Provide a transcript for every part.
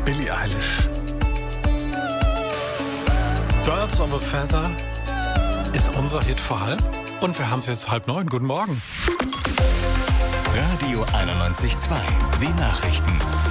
Billie Eilish. Birds of a Feather ist unser Hit vor halb. Und wir haben es jetzt 8:30. Guten Morgen. Radio 91.2, die Nachrichten.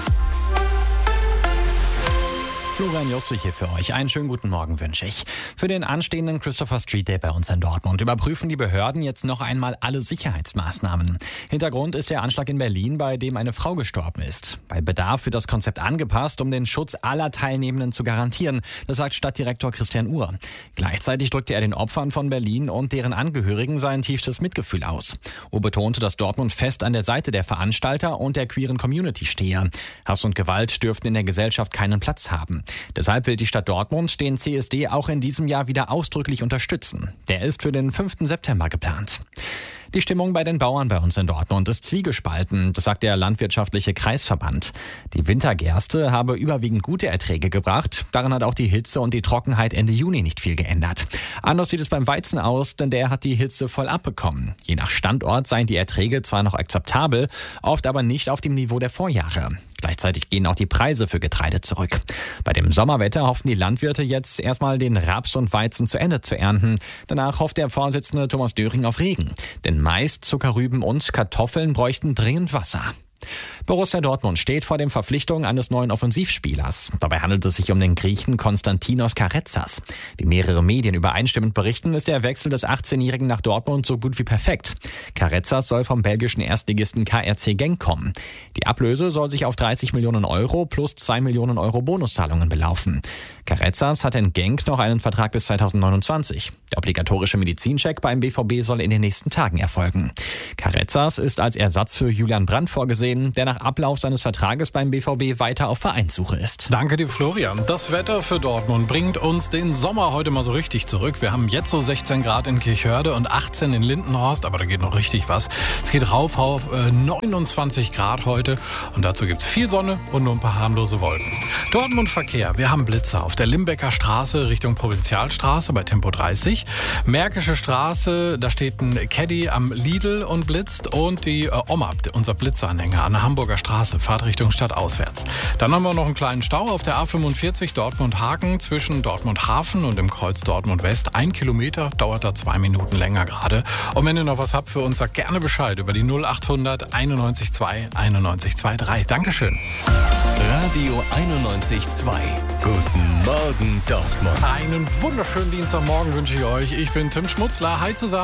Florian Josse hier für euch. Einen schönen guten Morgen wünsche ich. Für den anstehenden Christopher Street Day bei uns in Dortmund überprüfen die Behörden jetzt noch einmal alle Sicherheitsmaßnahmen. Hintergrund ist der Anschlag in Berlin, bei dem eine Frau gestorben ist. Bei Bedarf wird das Konzept angepasst, um den Schutz aller Teilnehmenden zu garantieren. Das sagt Stadtdirektor Christian Uhr. Gleichzeitig drückte er den Opfern von Berlin und deren Angehörigen sein tiefstes Mitgefühl aus. Uhr betonte, dass Dortmund fest an der Seite der Veranstalter und der queeren Community stehe. Hass und Gewalt dürften in der Gesellschaft keinen Platz haben. Deshalb will die Stadt Dortmund den CSD auch in diesem Jahr wieder ausdrücklich unterstützen. Der ist für den 5. September geplant. Die Stimmung bei den Bauern bei uns in Dortmund ist zwiegespalten, das sagt der Landwirtschaftliche Kreisverband. Die Wintergerste habe überwiegend gute Erträge gebracht. Daran hat auch die Hitze und die Trockenheit Ende Juni nicht viel geändert. Anders sieht es beim Weizen aus, denn der hat die Hitze voll abbekommen. Je nach Standort seien die Erträge zwar noch akzeptabel, oft aber nicht auf dem Niveau der Vorjahre. Gleichzeitig gehen auch die Preise für Getreide zurück. Bei dem Sommerwetter hoffen die Landwirte jetzt erstmal den Raps und Weizen zu Ende zu ernten. Danach hofft der Vorsitzende Thomas Döring auf Regen. Denn Mais, Zuckerrüben und Kartoffeln bräuchten dringend Wasser. Borussia Dortmund steht vor der Verpflichtung eines neuen Offensivspielers. Dabei handelt es sich um den Griechen Konstantinos Karetzas. Wie mehrere Medien übereinstimmend berichten, ist der Wechsel des 18-Jährigen nach Dortmund so gut wie perfekt. Karetzas soll vom belgischen Erstligisten KRC Genk kommen. Die Ablöse soll sich auf 30 Millionen Euro plus 2 Millionen Euro Bonuszahlungen belaufen. Karetzas hat in Genk noch einen Vertrag bis 2029. Der obligatorische Medizincheck beim BVB soll in den nächsten Tagen erfolgen. Karetzas ist als Ersatz für Julian Brandt vorgesehen, der nach Ablauf seines Vertrages beim BVB weiter auf Vereinssuche ist. Danke dir, Florian. Das Wetter für Dortmund bringt uns den Sommer heute mal so richtig zurück. Wir haben jetzt so 16 Grad in Kirchhörde und 18 in Lindenhorst, aber da geht noch richtig was. Es geht rauf auf 29 Grad heute und dazu gibt's viel Sonne und nur ein paar harmlose Wolken. Dortmund Verkehr. Wir haben Blitzer auf der Limbecker Straße Richtung Provinzialstraße bei Tempo 30. Märkische Straße, da steht ein Caddy am Lidl und blitzt und die Oma, unser Blitzeranhänger an der Hamburger Straße, Fahrtrichtung stadtauswärts. Dann haben wir noch einen kleinen Stau auf der A45 Dortmund-Haken zwischen Dortmund-Hafen und dem Kreuz Dortmund-West. 1 Kilometer, dauert da 2 Minuten länger gerade. Und wenn ihr noch was habt für uns, sagt gerne Bescheid über die 0800 91.2 91.23. Dankeschön. Radio 91.2. Guten Morgen Dortmund. Einen wunderschönen Dienstagmorgen wünsche ich euch. Ich bin Tim Schmutzler. Hi zusammen.